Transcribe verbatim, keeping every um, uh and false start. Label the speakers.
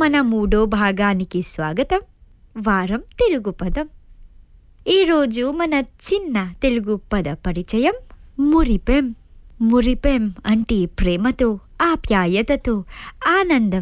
Speaker 1: మన మూడో భాగానికి స్వాగతం. వారం తెలుగు పదం. ఈరోజు మన చిన్న తెలుగు పద పరిచయం మురిపెం. మురిపెం అంటే ప్రేమతో, ఆప్యాయతతో, ఆనందం